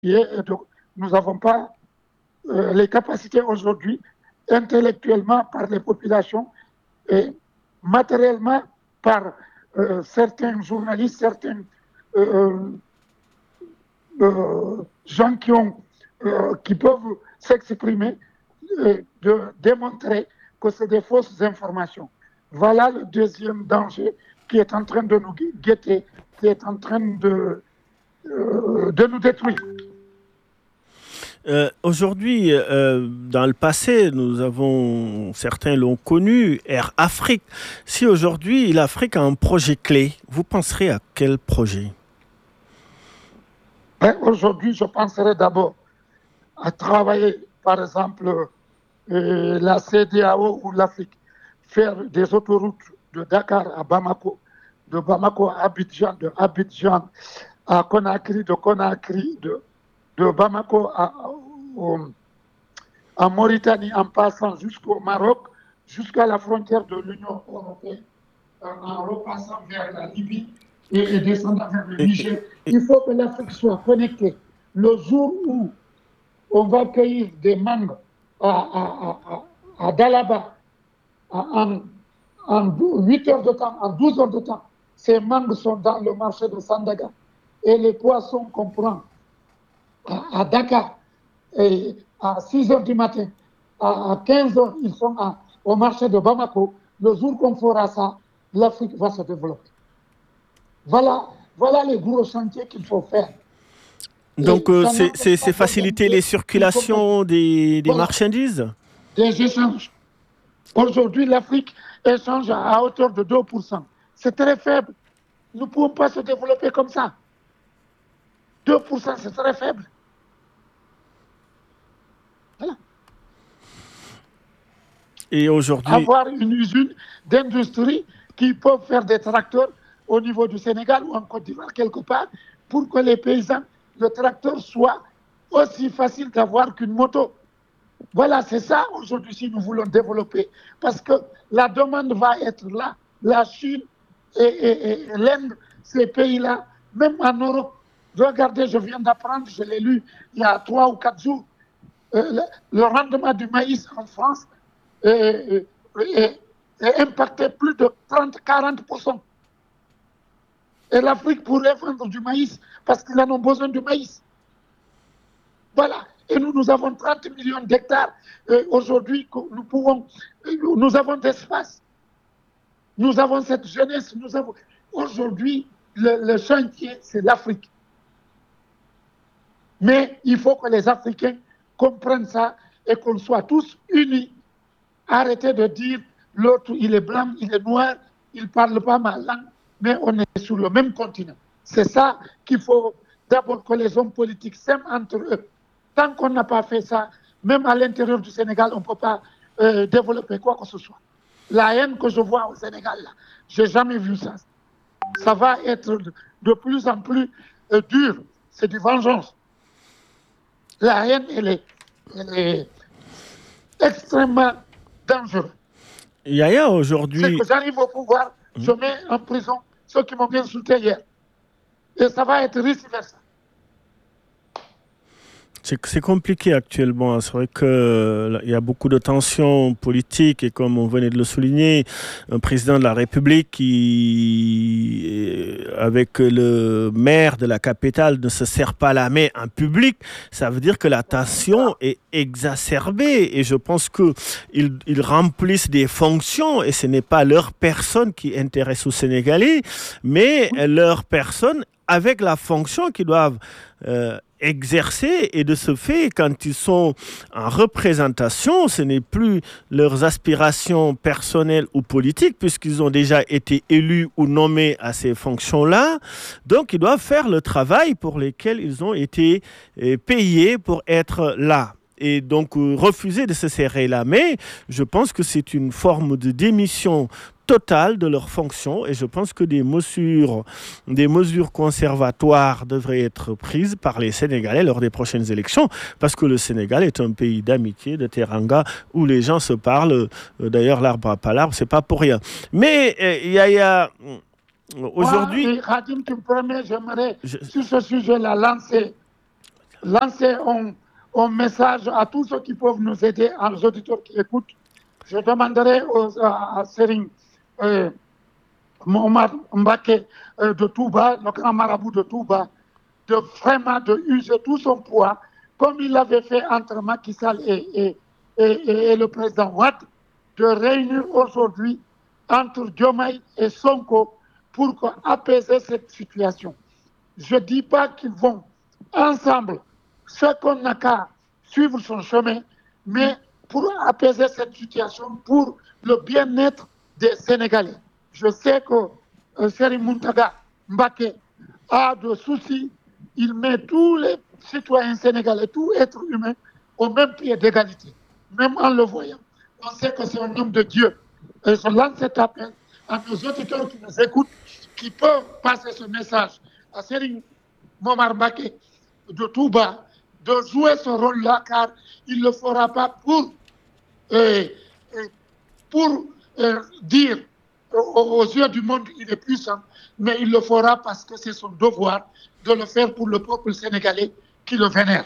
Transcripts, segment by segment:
Nous n'avons pas les capacités aujourd'hui, intellectuellement par les populations et matériellement par certains journalistes, certains euh, gens qui peuvent s'exprimer, de démontrer que c'est des fausses informations. Voilà le deuxième danger qui est en train de nous guetter, qui est en train de nous détruire. Aujourd'hui, dans le passé, certains l'ont connu, Air Afrique. Si aujourd'hui l'Afrique a un projet clé, vous penserez à quel projet? Aujourd'hui, je penserai d'abord à travailler, par exemple, la CEDEAO ou l'Afrique, faire des autoroutes de Dakar à Bamako, de Bamako à Abidjan, de Abidjan à Conakry, de Conakry, de Bamako en Mauritanie, en passant jusqu'au Maroc, jusqu'à la frontière de l'Union européenne, en repassant vers la Libye et descendant vers le Et- Niger. et- Il faut que l'Afrique soit connectée. Le jour où on va cueillir des mangues à Dalaba en, en 8 heures de temps, en 12 heures de temps. Ces mangues sont dans le marché de Sandaga. Et les poissons qu'on prend à Dakar et à 6 heures du matin, à 15 heures, ils sont au marché de Bamako. Le jour qu'on fera ça, l'Afrique va se développer. Voilà, voilà les gros chantiers qu'il faut faire. donc, Et ça n'empêche c'est pas faciliter les d'organiser une compétition. circulations des Voilà, marchandises? des échanges. Aujourd'hui, l'Afrique échange à hauteur de 2%. C'est très faible. Nous ne pouvons pas se développer comme ça. 2%, c'est très faible. Voilà. Et aujourd'hui, Avoir une usine d'industrie qui peut faire des tracteurs au niveau du Sénégal ou en Côte d'Ivoire, quelque part, pour que les paysans, le tracteur soit aussi facile d'avoir qu'une moto. Voilà, c'est ça aujourd'hui si nous voulons développer. Parce que la demande va être là. La Chine et l'Inde, ces pays-là, même en Europe. Regardez, je viens d'apprendre, je l'ai lu il y a 3 ou 4 jours, le rendement du maïs en France est, est impacté plus de 30-40%. Et l'Afrique pourrait vendre du maïs parce qu'ils en ont besoin du maïs. Voilà. Et nous avons 30 millions d'hectares aujourd'hui que nous avons d'espace. Nous avons cette jeunesse. Aujourd'hui, le chantier, c'est l'Afrique. Mais il faut que les Africains comprennent ça et qu'on soit tous unis. Arrêtez de dire l'autre, il est blanc, il est noir, il ne parle pas ma langue, mais on est sur le même continent. C'est ça qu'il faut d'abord que les hommes politiques s'aiment entre eux. Tant qu'on n'a pas fait ça, même à l'intérieur du Sénégal, on ne peut pas développer quoi que ce soit. La haine que je vois au Sénégal, là, je n'ai jamais vu ça. Ça va être de plus en plus dur. C'est du vengeance. La haine, elle est extrêmement dangereuse. Yaya, C'est aujourd'hui, que j'arrive au pouvoir, je mets en prison ceux qui m'ont bien insulté hier. Et ça va être vice-versa. c'est compliqué actuellement. C'est vrai qu'il y a beaucoup de tensions politiques et comme on venait de le souligner, un président de la République qui, avec le maire de la capitale, ne se serre pas la main en public, ça veut dire que la tension est exacerbée. Et je pense qu'ils remplissent des fonctions et ce n'est pas leur personne qui intéresse aux Sénégalais, mais leur personne avec la fonction qu'ils doivent exercer et de ce fait, quand ils sont en représentation, ce n'est plus leurs aspirations personnelles ou politiques puisqu'ils ont déjà été élus ou nommés à ces fonctions-là. Donc, ils doivent faire le travail pour lequel ils ont été payés pour être là et donc refuser de se serrer la main, je pense que c'est une forme de démission totale de leurs fonctions et je pense que des mesures conservatoires devraient être prises par les Sénégalais lors des prochaines élections parce que le Sénégal est un pays d'amitié, de teranga où les gens se parlent, d'ailleurs l'arbre à pas l'arbre, c'est pas pour rien. Mais il y a Moi, aujourd'hui... Khadim, tu me permets, j'aimerais sur ce sujet-là lancer lancer un message à tous ceux qui peuvent nous aider, à nos auditeurs qui écoutent. Je demanderai à Serigne Mohamed Mbaké de Touba, le grand marabout de Touba, de user tout son poids, comme il l'avait fait entre Macky Sall et le président Wade, de réunir aujourd'hui entre Diomaye et Sonko pour apaiser cette situation. Je ne dis pas qu'ils vont ensemble, chacun n'a qu'à suivre son chemin, mais pour apaiser cette situation, pour le bien-être des Sénégalais. Je sais que Serigne Mountaga Mbaké a de soucis. Il met tous les citoyens sénégalais, tout être humain, au même pied d'égalité. Même en le voyant, on sait que c'est un homme de Dieu. Et je lance cet appel à nos auditeurs qui nous écoutent, qui peuvent passer ce message à Serigne Mohamed Mbaké de Touba, de jouer ce rôle-là, car il ne le fera pas pour dire aux yeux du monde qu'il est puissant, mais il le fera parce que c'est son devoir de le faire pour le peuple sénégalais qui le vénère.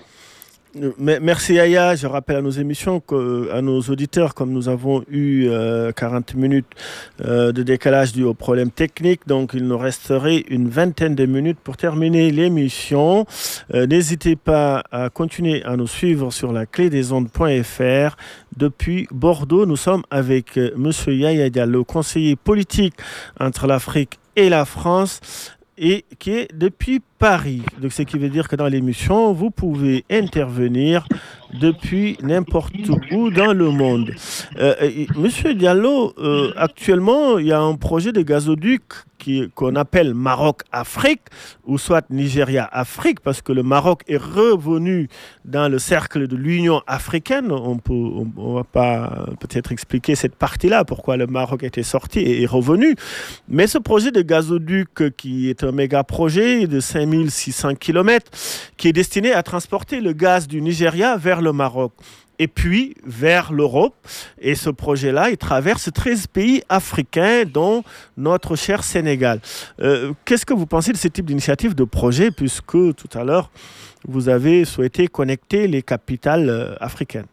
Merci Yaya, je rappelle à nos émissions, à nos auditeurs, comme nous avons eu 40 minutes de décalage dû aux problèmes techniques, donc il nous resterait une vingtaine de minutes pour terminer l'émission. N'hésitez pas à continuer à nous suivre sur la clédesondes.fr. Depuis Bordeaux, nous sommes avec Monsieur Yaya Diallo, conseiller politique entre l'Afrique et la France, et qui est depuis Paris. Donc, ce qui veut dire que dans l'émission, vous pouvez intervenir depuis n'importe où dans le monde. Monsieur Diallo, actuellement, il y a un projet de gazoduc qu'on appelle Maroc-Afrique, ou soit Nigeria-Afrique, parce que le Maroc est revenu dans le cercle de l'Union africaine. On va pas peut-être expliquer cette partie-là, pourquoi le Maroc était sorti et est revenu. Mais ce projet de gazoduc, qui est un méga projet de 5600 km, qui est destiné à transporter le gaz du Nigeria vers le Maroc et puis vers l'Europe. Et ce projet-là, il traverse 13 pays africains, dont notre cher Sénégal. Qu'est-ce que vous pensez de ce type d'initiative, de projet, puisque tout à l'heure, vous avez souhaité connecter les capitales africaines?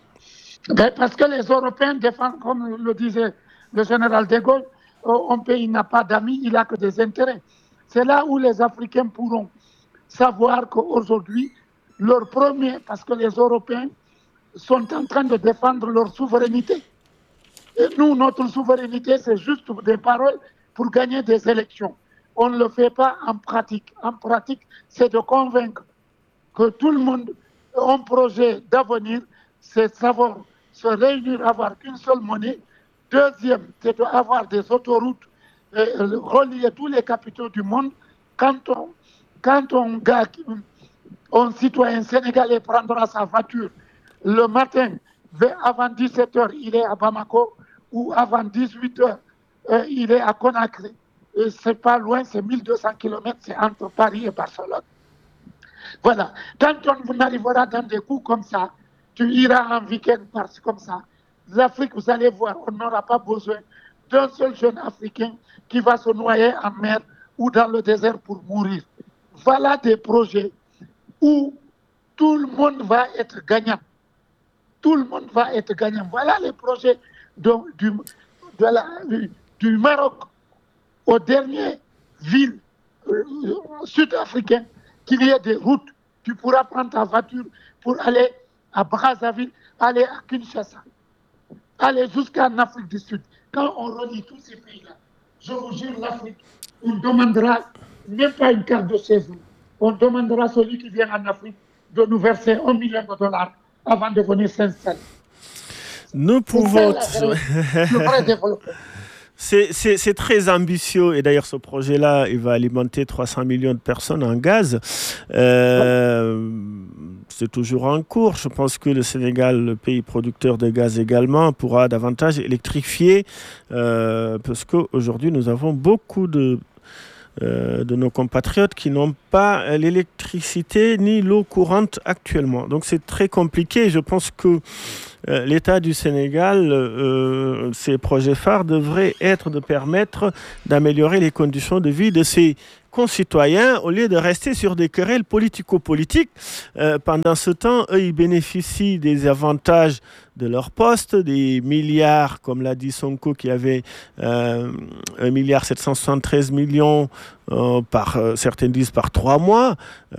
Parce que les Européens défendent, comme le disait le général de Gaulle, un pays n'a pas d'amis, il n'a que des intérêts. C'est là où les Africains pourront savoir qu'aujourd'hui, leur premier, parce que les Européens sont en train de défendre leur souveraineté. Et nous, notre souveraineté, c'est juste des paroles pour gagner des élections. On ne le fait pas en pratique. En pratique, c'est de convaincre que tout le monde a un projet d'avenir, c'est savoir se réunir, avoir qu'une seule monnaie. Deuxième, c'est d'avoir des autoroutes relier tous les capitaux du monde. Quand un citoyen sénégalais prendra sa voiture le matin, avant 17h, il est à Bamako, ou avant 18h, il est à Conakry. Et c'est pas loin, c'est 1200 km, c'est entre Paris et Barcelone. Voilà. Quand on arrivera dans des coups comme ça, tu iras en week-end comme ça. L'Afrique, vous allez voir, on n'aura pas besoin d'un seul jeune Africain qui va se noyer en mer ou dans le désert pour mourir. Voilà des projets où tout le monde va être gagnant. Tout le monde va être gagnant. Voilà les projets du Maroc aux dernières villes sud-africaines, qu'il y ait des routes. Tu pourras prendre ta voiture pour aller à Brazzaville, aller à Kinshasa, aller jusqu'en Afrique du Sud. Quand on relie tous ces pays-là, je vous jure, l'Afrique, on demandera même pas une carte de séjour. On demandera à celui qui vient en Afrique de nous verser $1 million avant de venir s'installer. Nous pouvons... Le vrai développement. C'est très ambitieux, et d'ailleurs ce projet-là, il va alimenter 300 millions de personnes en gaz. C'est toujours en cours. Je pense que le Sénégal, le pays producteur de gaz également, pourra davantage électrifier, parce qu'aujourd'hui nous avons beaucoup de nos compatriotes qui n'ont pas l'électricité ni l'eau courante actuellement. Donc c'est très compliqué. Je pense que l'État du Sénégal, ses projets phares devraient être de permettre d'améliorer les conditions de vie de ses concitoyens au lieu de rester sur des querelles politico-politiques. Pendant ce temps, eux, ils bénéficient des avantages de leur poste, des milliards, comme l'a dit Sonko, qui avait 1,773 milliard certains disent par 3 mois,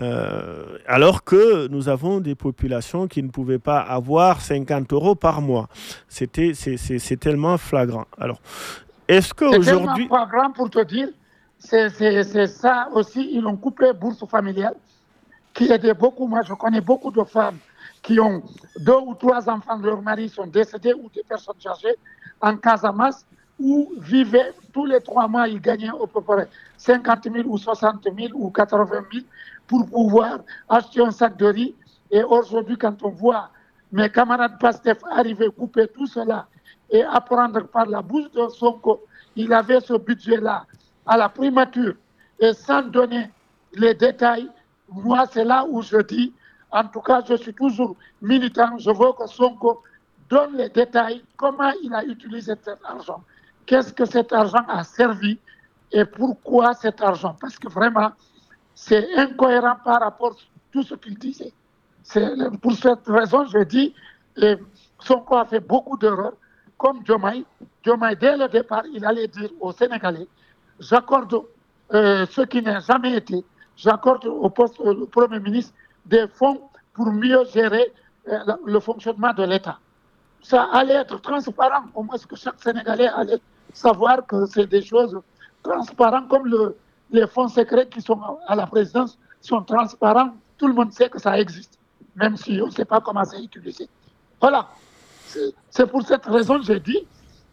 alors que nous avons des populations qui ne pouvaient pas avoir 50 € par mois. C'est tellement flagrant. Alors, est-ce qu'aujourd'hui... C'est tellement flagrant pour te dire, c'est ça aussi, ils ont coupé bourse familiale, qui aidait beaucoup. Moi, je connais beaucoup de femmes qui ont 2 ou 3 enfants, leurs maris sont décédés ou des personnes âgées en Casamance, où vivaient tous les 3 mois, ils gagnaient à peu près 50 000 ou 60 000 ou 80 000 pour pouvoir acheter un sac de riz. Et aujourd'hui, quand on voit mes camarades PASTEF arriver, couper tout cela et apprendre par la bouche de Sonko, il avait ce budget-là à la primature et sans donner les détails, moi, c'est là où je dis, en tout cas, je suis toujours militant, je veux que Sonko donne les détails, comment il a utilisé cet argent, qu'est-ce que cet argent a servi et pourquoi cet argent. Parce que vraiment, c'est incohérent par rapport à tout ce qu'il disait. Pour cette raison, je dis, Sonko a fait beaucoup d'erreurs, comme Diomaye. Diomaye, dès le départ, il allait dire aux Sénégalais, j'accorde ce qui n'a jamais été, j'accorde au poste du Premier ministre des fonds pour mieux gérer le fonctionnement de l'État. Ça allait être transparent, au moins que chaque Sénégalais allait savoir que c'est des choses transparentes, comme les fonds secrets qui sont à la présidence sont transparents, tout le monde sait que ça existe, même si on ne sait pas comment c'est utilisé. Voilà, c'est pour cette raison que j'ai dit,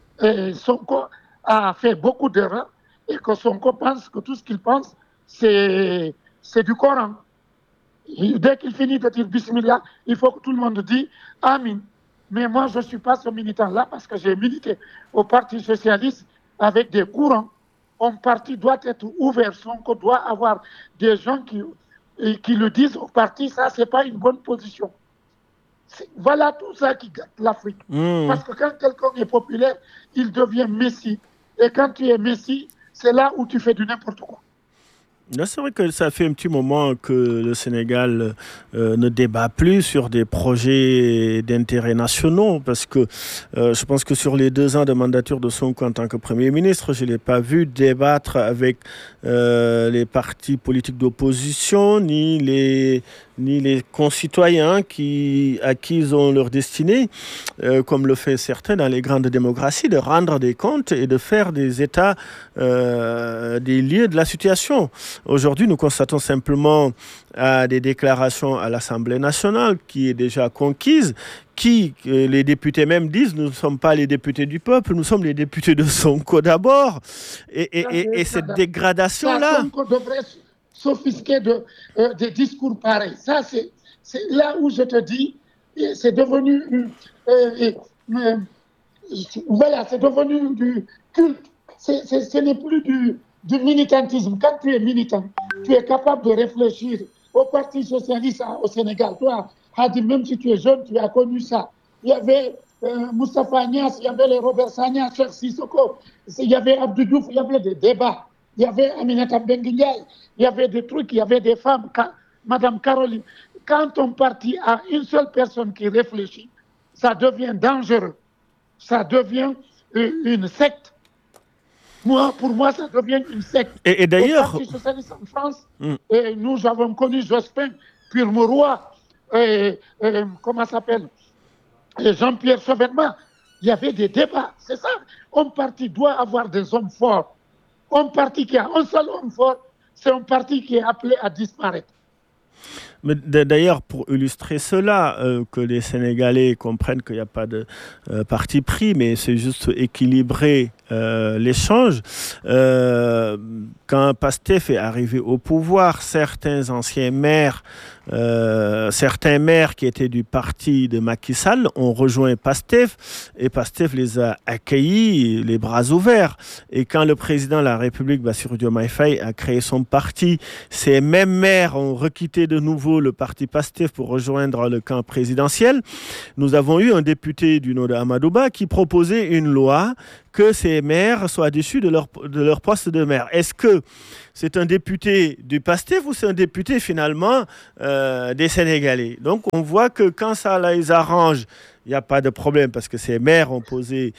Sonko a fait beaucoup d'erreurs et que Sonko pense que tout ce qu'il pense, c'est du Coran. Dès qu'il finit de dire Bismillah, il faut que tout le monde dise Amin. Mais moi, je ne suis pas ce militant-là parce que j'ai milité au Parti socialiste avec des courants. Un parti doit être ouvert. Sonko doit avoir des gens qui le disent au parti, ça, ce n'est pas une bonne position. Voilà tout ça qui gâte l'Afrique. Parce que quand quelqu'un est populaire, il devient Messie. Et quand tu es Messie, c'est là où tu fais du n'importe quoi. Là, c'est vrai que ça fait un petit moment que le Sénégal ne débat plus sur des projets d'intérêt nationaux parce que je pense que sur les 2 ans de mandature de Sonko en tant que Premier ministre, je ne l'ai pas vu débattre avec les partis politiques d'opposition ni les concitoyens à qui ils ont leur destinée, comme le fait certains dans les grandes démocraties, de rendre des comptes et de faire des états des lieux de la situation. Aujourd'hui, nous constatons simplement des déclarations à l'Assemblée nationale qui est déjà conquise, les députés même disent, nous ne sommes pas les députés du peuple, nous sommes les députés de Sonko d'abord. Et cette dégradation-là... Sonko devrait s'offusquer des discours pareils. Ça, c'est là où je te dis, c'est devenu... voilà, c'est devenu du culte. Ce n'est plus du militantisme. Quand tu es militant, tu es capable de réfléchir au Parti socialiste au Sénégal. Toi, Hadi, même si tu es jeune, tu as connu ça. Il y avait Moustapha Niasse, il y avait les Robert Sagna, Cheikh Sissoko, il y avait Abdou Diouf, il y avait des débats. Il y avait Aminata Mbengue, il y avait des trucs, il y avait des femmes, Madame Caroline. Quand on partit à une seule personne qui réfléchit, ça devient dangereux. Ça devient une secte. Pour moi, ça devient une secte. Et d'ailleurs... Au Parti socialiste en France, nous avons connu Jospin, puis Mouroua, comment ça s'appelle, Jean-Pierre Chevènement. Il y avait des débats. C'est ça. Un parti doit avoir des hommes forts. Un parti qui a un seul homme fort, c'est un parti qui est appelé à disparaître. Mais d'ailleurs, pour illustrer cela, que les Sénégalais comprennent qu'il n'y a pas de parti pris, mais c'est juste équilibrer l'échange. Quand Pastef est arrivé au pouvoir, certains anciens maires, certains maires qui étaient du parti de Macky Sall ont rejoint Pastef et Pastef les a accueillis les bras ouverts. Et quand le président de la République, Bassirou Diomaye Faye, a créé son parti, ces mêmes maires ont requitté de nouveau nouveau le parti PASTEF pour rejoindre le camp présidentiel, nous avons eu un député du nom de Amadouba qui proposait une loi que ces maires soient déchus de leur poste de maire. Est-ce que c'est un député du PASTEF ou c'est un député finalement des Sénégalais? Donc on voit que quand ça les arrange, il n'y a pas de problème parce que ces maires ont posé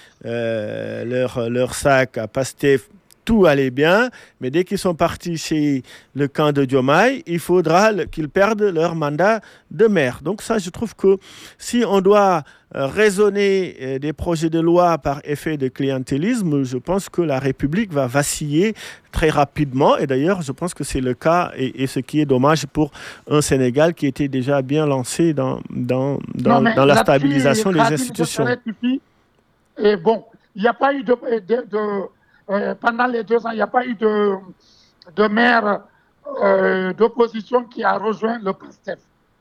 leur sac à PASTEF, tout allait bien, mais dès qu'ils sont partis chez le camp de Diomaye, il faudra qu'ils perdent leur mandat de maire. Donc ça, je trouve que si on doit raisonner des projets de loi par effet de clientélisme, je pense que la République va vaciller très rapidement. Et d'ailleurs, je pense que c'est le cas et ce qui est dommage pour un Sénégal qui était déjà bien lancé dans la stabilisation des institutions. Et bon, il n'y a pas eu pendant les 2 ans, il n'y a pas eu de maire d'opposition qui a rejoint le PASTEF,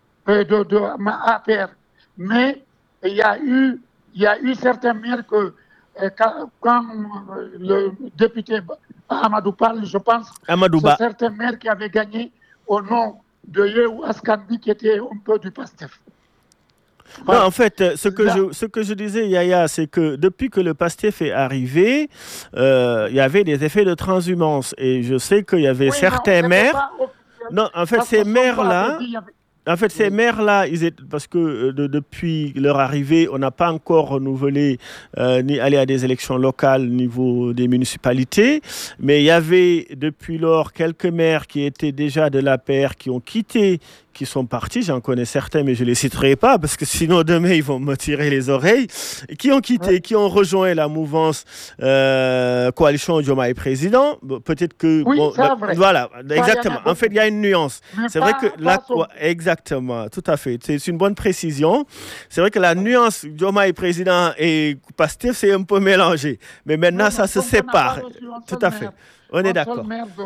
de APR. Mais il y a eu certains maires que, quand le député Amadou parle, je pense que c'est certains maires qui avaient gagné au nom de Yewwi Askan Wi qui était un peu du PASTEF. Non, en fait, ce que je disais, Yaya, c'est que depuis que le PASTEF est arrivé, il y avait des effets de transhumance. Et je sais qu'il y avait certains maires... Non, en fait, ces maires-là... ces maires-là, parce que depuis leur arrivée, on n'a pas encore renouvelé ni allé à des élections locales au niveau des municipalités. Mais il y avait depuis lors quelques maires qui étaient déjà de l'APR qui ont quitté, qui sont partis. J'en connais certains, mais je ne les citerai pas parce que sinon demain ils vont me tirer les oreilles. Qui ont quitté, qui ont rejoint la mouvance coalition Diomaye président. Peut-être que voilà, exactement. En fait, il y a une nuance. C'est vrai que là, exactement, tout à fait. C'est une bonne précision. C'est vrai que la nuance Diomaye président et PASTEF c'est un peu mélangé. Mais maintenant, ça se sépare. Tout à fait. On est d'accord.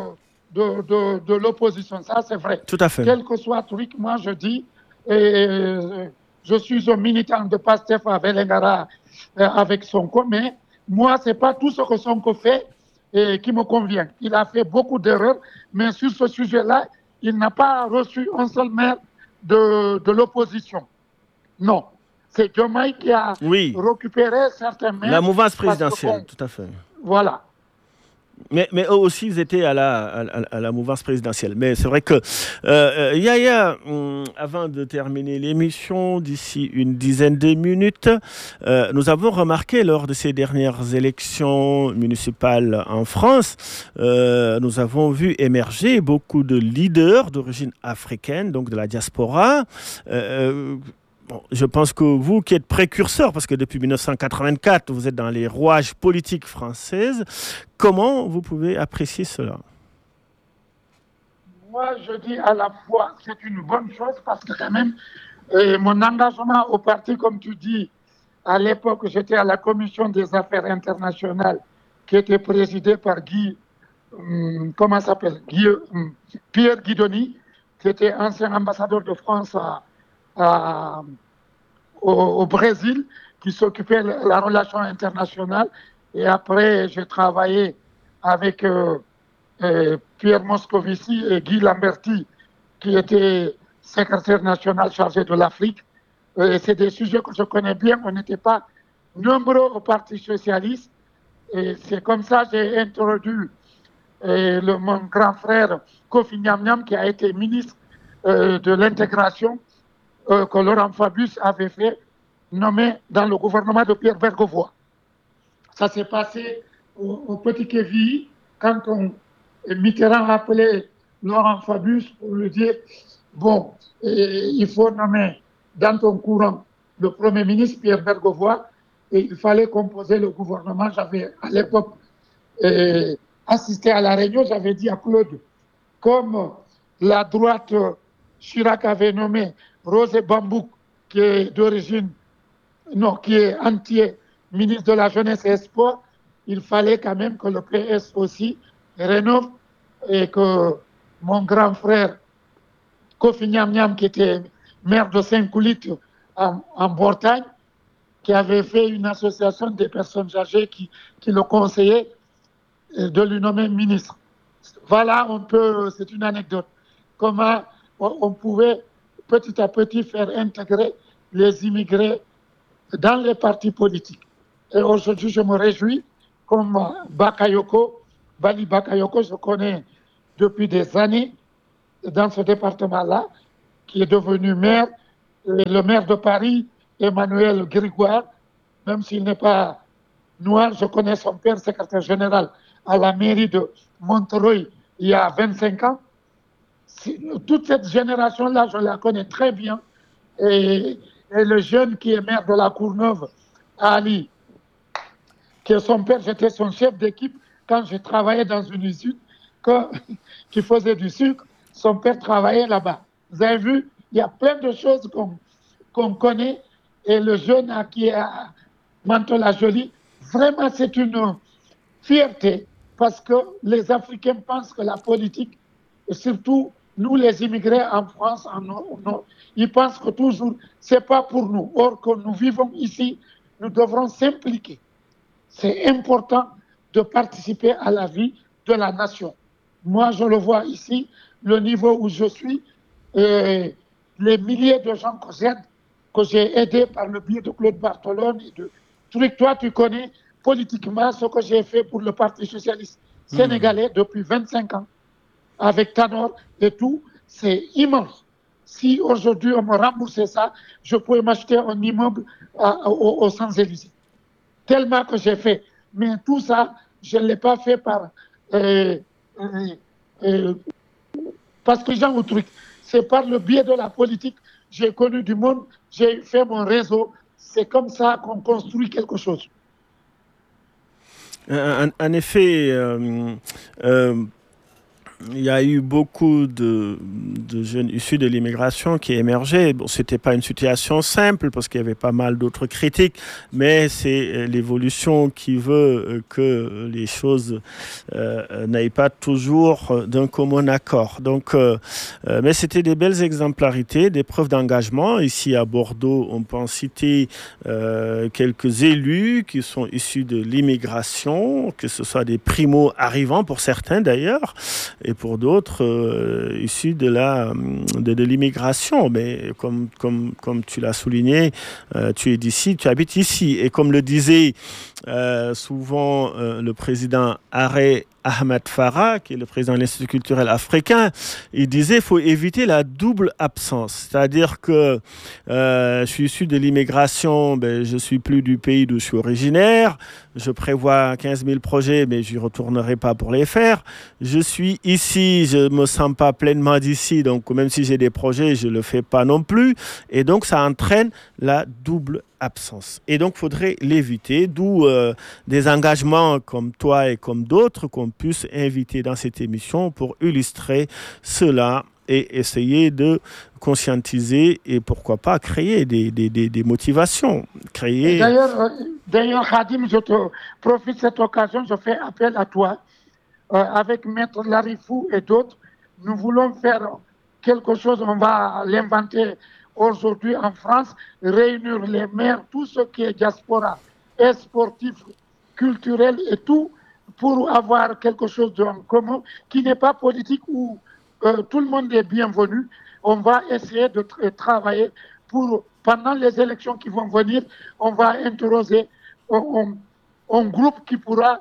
De l'opposition, ça c'est vrai. Tout à fait. Quel que soit le truc, moi je dis, je suis un militant de PASTEF à Vélingara avec Sonko, mais moi c'est pas tout ce que Sonko fait qui me convient. Il a fait beaucoup d'erreurs, mais sur ce sujet-là, il n'a pas reçu un seul maire de l'opposition. Non. C'est Diomaye qui a récupéré certains maires. La mouvance présidentielle, tout à fait. Voilà. Mais eux aussi, ils étaient à la mouvance présidentielle. Mais c'est vrai que, Yaya, avant de terminer l'émission, d'ici une dizaine de minutes, nous avons remarqué lors de ces dernières élections municipales en France, nous avons vu émerger beaucoup de leaders d'origine africaine, donc de la diaspora. Bon, je pense que vous qui êtes précurseur, parce que depuis 1984, vous êtes dans les rouages politiques françaises, comment vous pouvez apprécier cela? Moi, je dis à la fois, c'est une bonne chose parce que quand même, mon engagement au parti, comme tu dis, à l'époque, j'étais à la commission des affaires internationales qui était présidée par Pierre Guidoni, qui était ancien ambassadeur de France au Brésil, qui s'occupait de la relation internationale. Et après, j'ai travaillé avec Pierre Moscovici et Guy Lamberti, qui était secrétaire national chargé de l'Afrique. C'est des sujets que je connais bien. On n'était pas nombreux au Parti socialiste. Et c'est comme ça que j'ai introduit mon grand frère Kofi Niam, qui a été ministre de l'intégration, que Laurent Fabius avait fait, nommé dans le gouvernement de Pierre Bergovoy. Ça s'est passé au Petit Kévi, quand Mitterrand appelait Laurent Fabius pour lui dire bon, il faut nommer dans ton courant le Premier ministre Pierre Bergovoy, et il fallait composer le gouvernement. J'avais à l'époque assisté à la réunion, j'avais dit à Claude, comme la droite Chirac avait nommé Rosé Bambouk, qui est qui est entier ministre de la Jeunesse et Sport, il fallait quand même que le PS aussi rénove et que mon grand frère Kofi Niam, qui était maire de Saint-Coulit en Bretagne, qui avait fait une association des personnes âgées qui le conseillaient, de lui nommer ministre. Voilà, c'est une anecdote. Comment on pouvait petit à petit faire intégrer les immigrés dans les partis politiques. Et aujourd'hui, je me réjouis, comme Bali Bakayoko, je connais depuis des années dans ce département-là, qui est devenu maire, le maire de Paris, Emmanuel Grégoire, même s'il n'est pas noir, je connais son père, secrétaire général à la mairie de Montreuil il y a 25 ans. Toute cette génération-là, je la connais très bien. Et le jeune qui est maire de la Courneuve, Ali, qui est son père, j'étais son chef d'équipe quand je travaillais dans une usine qui faisait du sucre. Son père travaillait là-bas. Vous avez vu, il y a plein de choses qu'on connaît. Et le jeune qui est à Mantes-la-Jolie, vraiment, c'est une fierté parce que les Africains pensent que la politique, et surtout nous les immigrés en France, ils pensent que toujours, c'est pas pour nous. Or que nous vivons ici, nous devrons s'impliquer. C'est important de participer à la vie de la nation. Moi, je le vois ici, le niveau où je suis, les milliers de gens que j'ai aidés par le biais de Claude Bartolone et de trucs. Toi, tu connais politiquement ce que j'ai fait pour le Parti socialiste sénégalais depuis 25 ans, avec Tanor et tout, c'est immense. Si aujourd'hui on me remboursait ça, je pouvais m'acheter un immeuble aux Champs-Élysées. Tellement que j'ai fait. Mais tout ça, je ne l'ai pas fait parce que j'ai un truc. C'est par le biais de la politique. J'ai connu du monde, j'ai fait mon réseau. C'est comme ça qu'on construit quelque chose. En effet, il y a eu beaucoup de jeunes issus de l'immigration qui émergeaient. Bon, ce n'était pas une situation simple parce qu'il y avait pas mal d'autres critiques, mais c'est l'évolution qui veut que les choses n'aillent pas toujours d'un commun accord. Donc, mais c'était des belles exemplarités, des preuves d'engagement. Ici à Bordeaux, on peut en citer quelques élus qui sont issus de l'immigration, que ce soit des primo-arrivants pour certains d'ailleurs, et pour d'autres issus de l'immigration. Mais comme tu l'as souligné, tu es d'ici, tu habites ici. Et comme le disait souvent le président Ahmed Farah, qui est le président de l'Institut culturel africain, il disait qu'il faut éviter la double absence. C'est-à-dire que je suis issu de l'immigration, je ne suis plus du pays d'où je suis originaire, je prévois 15 000 projets, mais je n'y retournerai pas pour les faire. Je suis ici, je ne me sens pas pleinement d'ici, donc même si j'ai des projets, je ne le fais pas non plus. Et donc, ça entraîne la double absence. Et donc, il faudrait l'éviter, d'où des engagements comme toi et comme d'autres qu'on puisse inviter dans cette émission pour illustrer cela et essayer de conscientiser et pourquoi pas créer des motivations. D'ailleurs, Khadim, je te profite de cette occasion, je fais appel à toi. Avec Maître Larifou et d'autres, nous voulons faire quelque chose, on va l'inventer aujourd'hui en France, réunir les maires, tout ce qui est diaspora, et sportif, culturel et tout, pour avoir quelque chose en commun qui n'est pas politique où tout le monde est bienvenu. On va essayer de travailler pour, pendant les élections qui vont venir, on va interroger un groupe qui pourra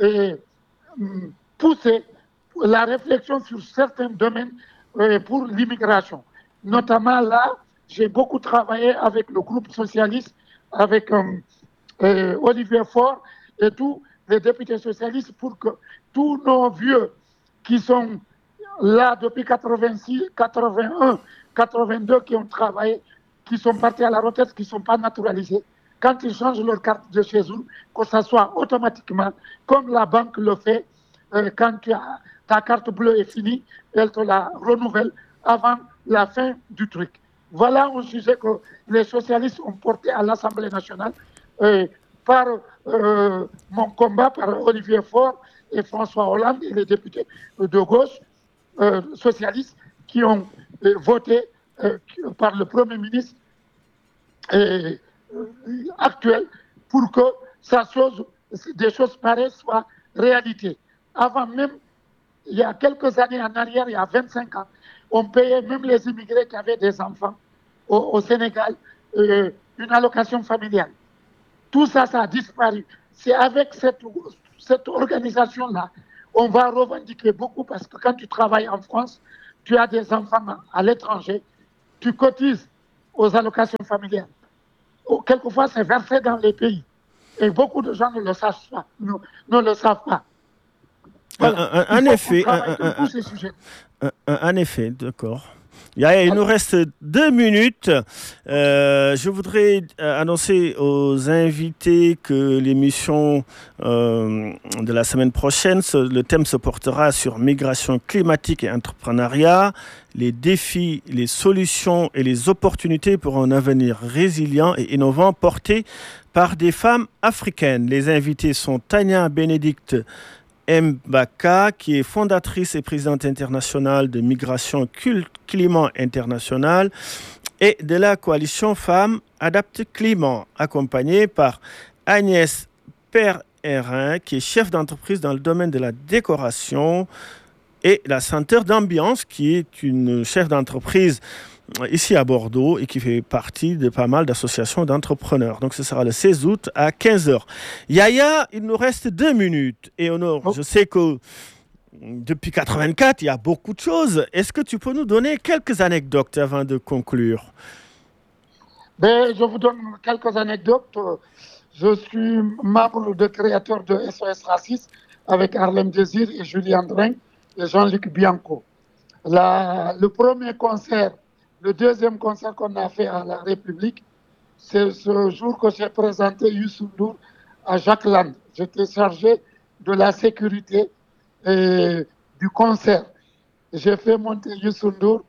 pousser la réflexion sur certains domaines pour l'immigration. Notamment là, j'ai beaucoup travaillé avec le groupe socialiste, avec Olivier Faure et tous les députés socialistes pour que tous nos vieux qui sont là depuis 86, 81, 82, qui ont travaillé, qui sont partis à la retraite, qui ne sont pas naturalisés, quand ils changent leur carte de séjour, que ça soit automatiquement, comme la banque le fait, quand ta carte bleue est finie, elle te la renouvelle avant la fin du truc. Voilà un sujet que les socialistes ont porté à l'Assemblée nationale par mon combat, par Olivier Faure et François Hollande et les députés de gauche socialistes qui ont voté par le Premier ministre actuel pour que des choses pareilles soient réalité. Avant même, il y a quelques années en arrière, il y a 25 ans, On payait même les immigrés qui avaient des enfants au Sénégal une allocation familiale. Tout ça, ça a disparu. C'est avec cette organisation-là, on va revendiquer beaucoup parce que quand tu travailles en France, tu as des enfants à l'étranger, tu cotises aux allocations familiales. Quelquefois, c'est versé dans les pays. Et beaucoup de gens ne le savent pas. Ne le savent pas. Voilà. En effet, sur tous ces sujets. En effet, d'accord. Il nous reste 2 minutes. Je voudrais annoncer aux invités que l'émission de la semaine prochaine, le thème se portera sur migration climatique et entrepreneuriat, les défis, les solutions et les opportunités pour un avenir résilient et innovant porté par des femmes africaines. Les invités sont Tania Bénédicte Mbaka, qui est fondatrice et présidente internationale de Migration Climat International et de la coalition Femmes Adapte Climat, accompagnée par Agnès Perrin, qui est chef d'entreprise dans le domaine de la décoration, et la Senteur d'Ambiance, qui est une chef d'entreprise ici à Bordeaux et qui fait partie de pas mal d'associations d'entrepreneurs. Donc ce sera le 16 août à 15h. Yaya, il nous reste 2 minutes. Et je sais que depuis 84, il y a beaucoup de choses. Est-ce que tu peux nous donner quelques anecdotes avant de conclure? Je vous donne quelques anecdotes. Je suis membre de créateur de SOS Racisme avec Harlem Désir et Julien Drin et Jean-Luc Bianco. Le premier concert, le deuxième concert qu'on a fait à la République, c'est ce jour que j'ai présenté Youssou N'Dour à Jacques Land. J'étais chargé de la sécurité et du concert. J'ai fait monter Youssou N'Dour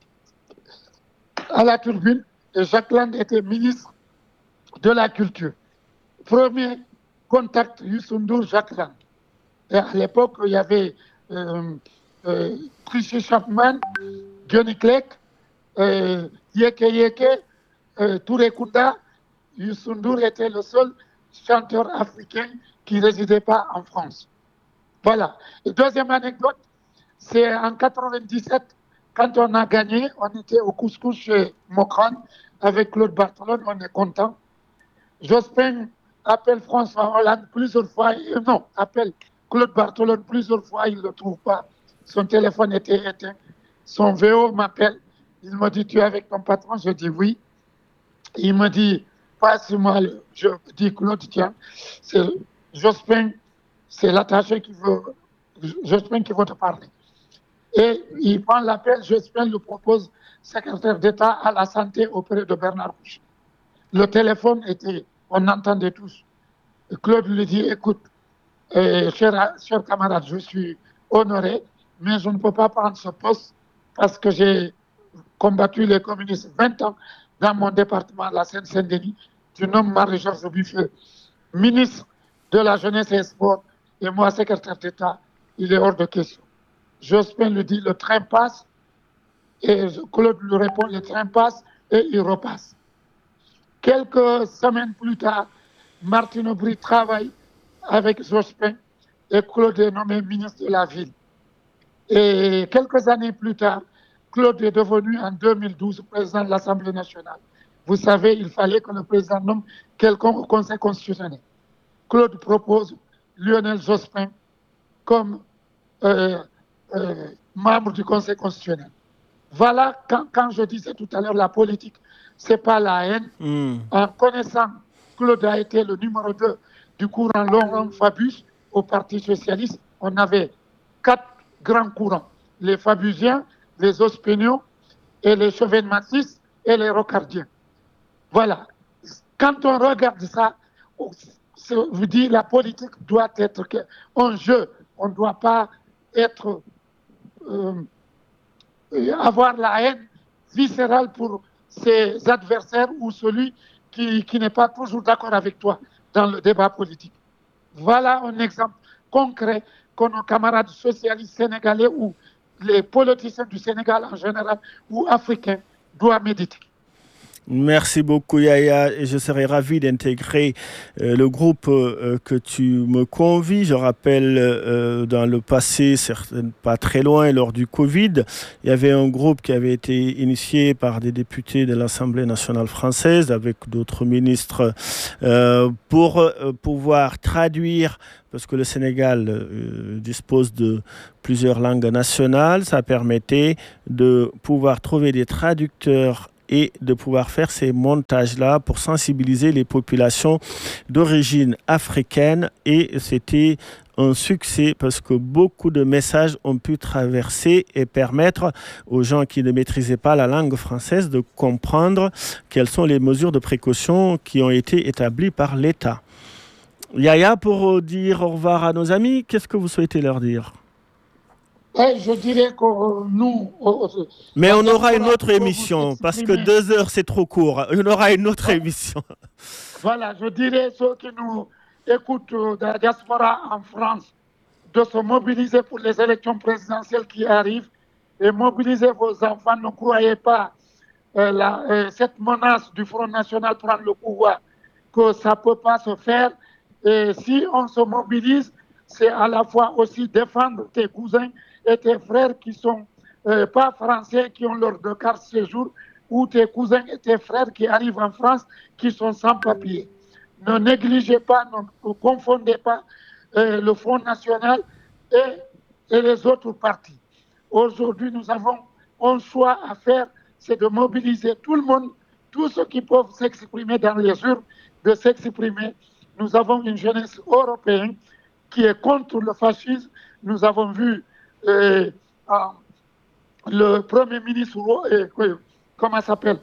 à la turbine et Jacques Land était ministre de la Culture. Premier contact, Youssou N'Dour, Jacques Lang. Et à l'époque, il y avait Tracy Chapman, Johnny Clegg, Yeke Yeke, Touré Kunda. Youssou N'Dour était le seul chanteur africain qui ne résidait pas en France. Voilà. Et deuxième anecdote, c'est en 97, quand on a gagné, on était au couscous chez Mokran avec Claude Barthelone, on est content. Jospin appelle François Hollande plusieurs fois, appelle Claude Barthelone plusieurs fois, il ne le trouve pas. Son téléphone était éteint. Son VO m'appelle, il me dit, tu es avec ton patron? Je dis oui. Il me dit, passe-moi, je dis Claude, tiens, c'est Jospin, c'est l'attaché Jospin qui veut te parler. Et il prend l'appel, Jospin lui propose secrétaire d'État à la santé auprès de Bernard Kouchner. Le téléphone était, on entendait tous. Et Claude lui dit, écoute, cher camarade, je suis honoré, mais je ne peux pas prendre ce poste parce que j'ai combattu les communistes 20 ans dans mon département, la Seine-Saint-Denis. Tu nommes Marie-Georges Buffet, ministre de la Jeunesse et des Sports, et moi, secrétaire d'État, il est hors de question. Jospin lui dit, le train passe, et Claude lui répond, le train passe, et il repasse. Quelques semaines plus tard, Martine Aubry travaille avec Jospin et Claude est nommé ministre de la Ville. Et quelques années plus tard, Claude est devenu en 2012 président de l'Assemblée nationale. Vous savez, il fallait que le président nomme quelqu'un au Conseil constitutionnel. Claude propose Lionel Jospin comme membre du Conseil constitutionnel. Voilà, quand je disais tout à l'heure, la politique, ce n'est pas la haine. En connaissant, Claude a été le numéro 2 du courant Laurent Fabius au Parti socialiste. On avait 4 grands courants, les Fabusiens, les Ospéniaux, et les chevènementistes et les rocardiens. Voilà. Quand on regarde ça, je dis la politique doit être un jeu. On ne doit pas être avoir la haine viscérale pour ses adversaires ou celui qui n'est pas toujours d'accord avec toi dans le débat politique. Voilà un exemple concret que nos camarades socialistes sénégalais ou les politiciens du Sénégal en général ou africains doivent méditer. Merci beaucoup Yaya et je serais ravi d'intégrer le groupe que tu me convies. Je rappelle dans le passé, pas très loin, lors du Covid, il y avait un groupe qui avait été initié par des députés de l'Assemblée nationale française avec d'autres ministres pour pouvoir traduire, parce que le Sénégal dispose de plusieurs langues nationales. Ça permettait de pouvoir trouver des traducteurs et de pouvoir faire ces montages-là pour sensibiliser les populations d'origine africaine. Et c'était un succès parce que beaucoup de messages ont pu traverser et permettre aux gens qui ne maîtrisaient pas la langue française de comprendre quelles sont les mesures de précaution qui ont été établies par l'État. Yaya, pour dire au revoir à nos amis, qu'est-ce que vous souhaitez leur dire ? Je dirais que nous... Mais on aura une autre émission, parce que 2 heures, c'est trop court. On aura une autre émission. Voilà, je dirais ceux qui nous écoutent de la diaspora en France de se mobiliser pour les élections présidentielles qui arrivent et mobiliser vos enfants. Ne croyez pas cette menace du Front National prendre le pouvoir, que ça ne peut pas se faire. Et si on se mobilise, c'est à la fois aussi défendre tes cousins et tes frères qui ne sont pas français, qui ont leur deux cartes séjour, ou tes cousins et tes frères qui arrivent en France, qui sont sans papier. Ne négligez pas, ne confondez pas le Front National et les autres partis. Aujourd'hui, nous avons un choix à faire, c'est de mobiliser tout le monde, tous ceux qui peuvent s'exprimer dans les urnes, de s'exprimer. Nous avons une jeunesse européenne qui est contre le fascisme. Nous avons vu le Premier ministre, comment s'appelle,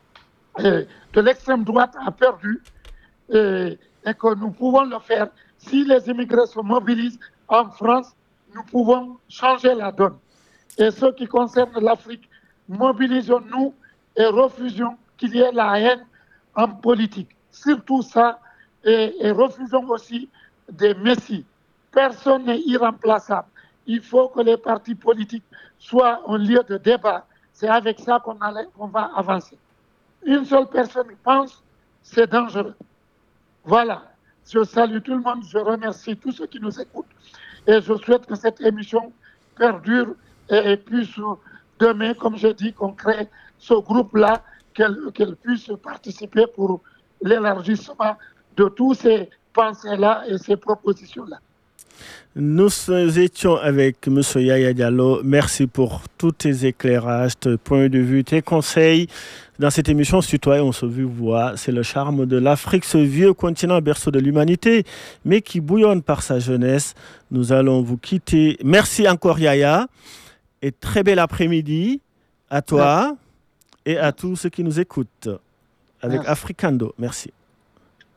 de l'extrême droite a perdu et que nous pouvons le faire. Si les immigrés se mobilisent en France, nous pouvons changer la donne. Et ce qui concerne l'Afrique, mobilisons-nous et refusons qu'il y ait la haine en politique. Surtout ça, et refusons aussi des messies. Personne n'est irremplaçable. Il faut que les partis politiques soient un lieu de débat. C'est avec ça qu'on va avancer. Une seule personne pense, c'est dangereux. Voilà. Je salue tout le monde, je remercie tous ceux qui nous écoutent et je souhaite que cette émission perdure et puisse demain, comme j'ai dit, qu'on crée ce groupe-là, qu'elle puisse participer pour l'élargissement de tous ces pensées-là et ces propositions-là. Nous étions avec M. Yaya Diallo. Merci pour tous tes éclairages, tes points de vue, tes conseils. Dans cette émission, Citoyen, on se voit. C'est le charme de l'Afrique, ce vieux continent berceau de l'humanité, mais qui bouillonne par sa jeunesse. Nous allons vous quitter. Merci encore, Yaya. Et très bel après-midi à toi et à tous ceux qui nous écoutent avec Africando. Merci.